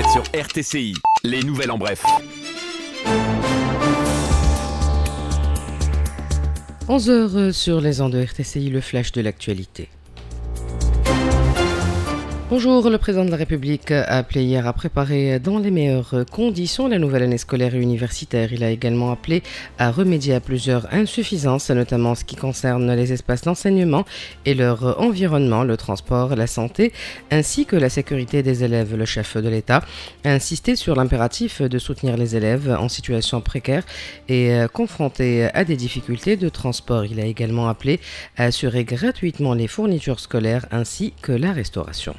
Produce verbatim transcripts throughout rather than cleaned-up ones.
sur R T C I. Les nouvelles en bref. onze heures sur les ondes de R T C I, le flash de l'actualité. Bonjour, le président de la République a appelé hier à préparer dans les meilleures conditions la nouvelle année scolaire et universitaire. Il a également appelé à remédier à plusieurs insuffisances, notamment en ce qui concerne les espaces d'enseignement et leur environnement, le transport, la santé, ainsi que la sécurité des élèves. Le chef de l'État a insisté sur l'impératif de soutenir les élèves en situation précaire et confrontés à des difficultés de transport. Il a également appelé à assurer gratuitement les fournitures scolaires ainsi que la restauration.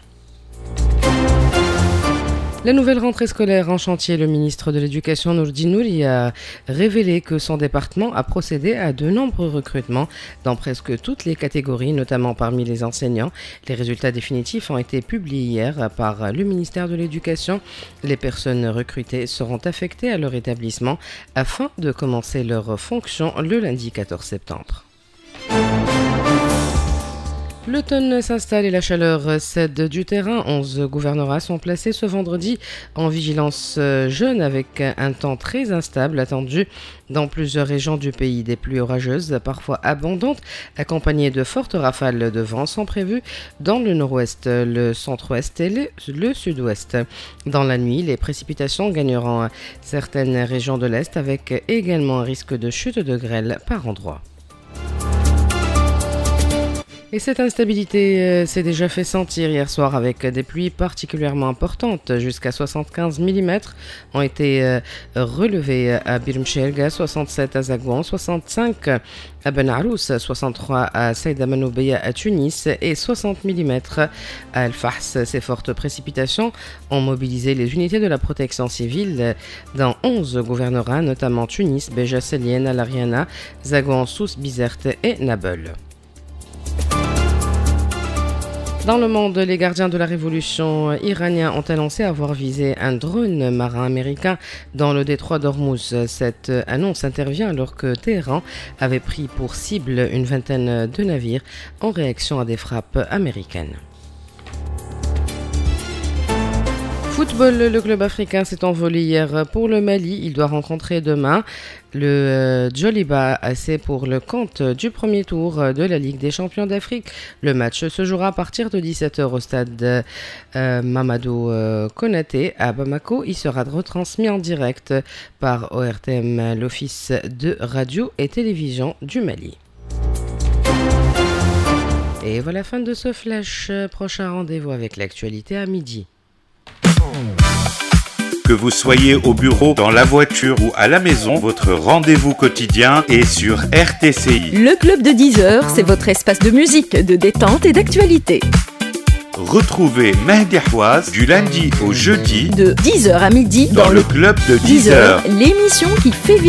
La nouvelle rentrée scolaire en chantier, le ministre de l'Éducation Nourdine Nouri a révélé que son département a procédé à de nombreux recrutements dans presque toutes les catégories, notamment parmi les enseignants. Les résultats définitifs ont été publiés hier par le ministère de l'Éducation. Les personnes recrutées seront affectées à leur établissement afin de commencer leurs fonctions le lundi quatorze septembre. L'automne s'installe et la chaleur cède du terrain. onze gouvernorats sont placés ce vendredi en vigilance jaune avec un temps très instable attendu dans plusieurs régions du pays. Des pluies orageuses, parfois abondantes, accompagnées de fortes rafales de vent sont prévues dans le nord-ouest, le centre-ouest et le, le sud-ouest. Dans la nuit, les précipitations gagneront certaines régions de l'est avec également un risque de chute de grêle par endroits. Et cette instabilité euh, s'est déjà fait sentir hier soir avec des pluies particulièrement importantes. Jusqu'à soixante-quinze millimètres ont été euh, relevés à Birmchelga, soixante-sept à Zagouan, soixante-cinq à Ben Arous, soixante-trois à Saïd Manoubeya à Tunis et soixante millimètres à El Fahs. Ces fortes précipitations ont mobilisé les unités de la protection civile dans onze gouvernorats, notamment Tunis, Béja Selien, Al Ariana, Zagouan, Souss, Bizerte et Nabeul. Dans le monde, les gardiens de la révolution iraniens ont annoncé avoir visé un drone marin américain dans le détroit d'Ormuz. Cette annonce intervient alors que Téhéran avait pris pour cible une vingtaine de navires en réaction à des frappes américaines. Football, le club africain s'est envolé hier pour le Mali. Il doit rencontrer demain le Djoliba A C pour le compte du premier tour de la Ligue des champions d'Afrique. Le match se jouera à partir de dix-sept heures au stade euh, Mamadou euh, Konaté à Bamako. Il sera retransmis en direct par O R T M, l'Office de radio et télévision du Mali. Et voilà la fin de ce flash. Prochain rendez-vous avec l'actualité à midi. Que vous soyez au bureau, dans la voiture ou à la maison, votre rendez-vous quotidien est sur R T C I. Le club de dix heures, c'est votre espace de musique, de détente et d'actualité. Retrouvez Mehdi Houaz du lundi au jeudi de dix heures à midi dans, dans le club de dix heures, l'émission qui fait vivre